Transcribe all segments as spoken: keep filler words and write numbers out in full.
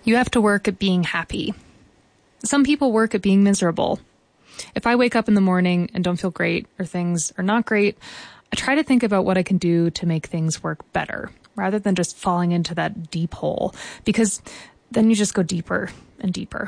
You have to work at being happy. Some people work at being miserable. If I wake up in the morning and don't feel great or things are not great, I try to think about what I can do to make things work better rather than just falling into that deep hole, because then you just go deeper and deeper.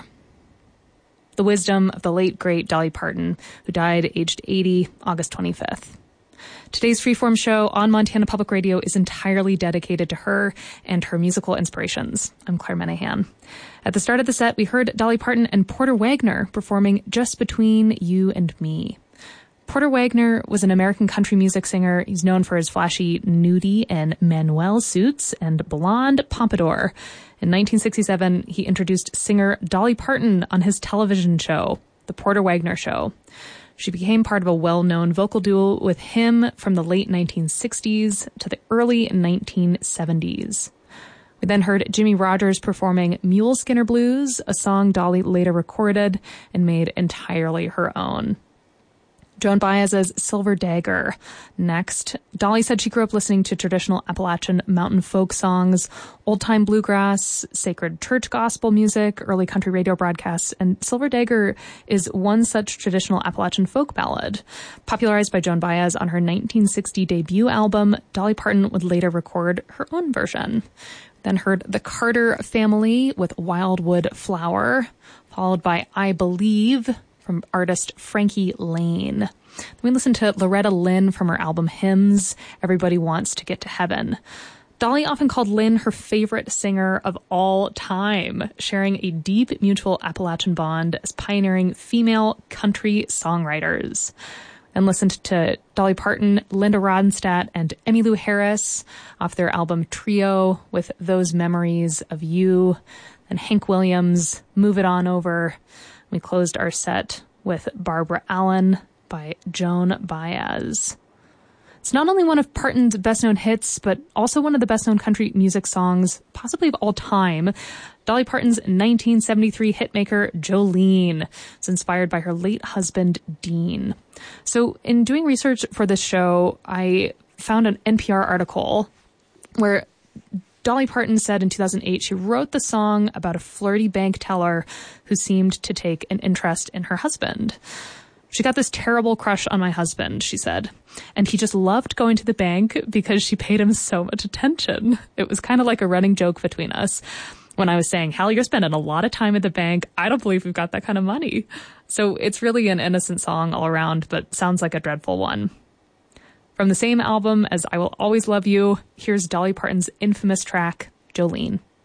The wisdom of the late, great Dolly Parton, who died aged eighty, August twenty-fifth. Today's Freeform show on Montana Public Radio is entirely dedicated to her and her musical inspirations. I'm Claire Menahan. At the start of the set, we heard Dolly Parton and Porter Wagoner performing Just Between You and Me. Porter Wagoner was an American country music singer. He's known for his flashy nudie and Manuel suits and blonde pompadour. In nineteen sixty-seven, he introduced singer Dolly Parton on his television show, The Porter Wagoner Show. She became part of a well-known vocal duo with him from the late nineteen sixties to the early nineteen seventies. We then heard Jimmie Rodgers performing Mule Skinner Blues, a song Dolly later recorded and made entirely her own. Joan Baez's Silver Dagger. Next, Dolly said she grew up listening to traditional Appalachian mountain folk songs, old-time bluegrass, sacred church gospel music, early country radio broadcasts, and Silver Dagger is one such traditional Appalachian folk ballad. Popularized by Joan Baez on her nineteen sixty debut album, Dolly Parton would later record her own version. Then heard the Carter Family with Wildwood Flower, followed by I Believe from artist Frankie Lane. Then we listened to Loretta Lynn from her album Hymns, Everybody Wants to Get to Heaven. Dolly often called Lynn her favorite singer of all time, sharing a deep mutual Appalachian bond as pioneering female country songwriters. And listened to Dolly Parton, Linda Ronstadt, and Emmylou Harris off their album Trio with Those Memories of You. And Hank Williams, Move It On Over. We closed our set with Barbara Allen by Joan Baez. It's not only one of Parton's best-known hits, but also one of the best-known country music songs, possibly of all time. Dolly Parton's nineteen seventy-three hitmaker Jolene is inspired by her late husband, Dean. So in doing research for this show, I found an N P R article where Dolly Parton said in two thousand eight she wrote the song about a flirty bank teller who seemed to take an interest in her husband. She got this terrible crush on my husband, she said, and he just loved going to the bank because she paid him so much attention. It was kind of like a running joke between us. When I was saying, hell, you're spending a lot of time at the bank. I don't believe we've got that kind of money. So it's really an innocent song all around, but sounds like a dreadful one. From the same album as I Will Always Love You, here's Dolly Parton's infamous track, Jolene.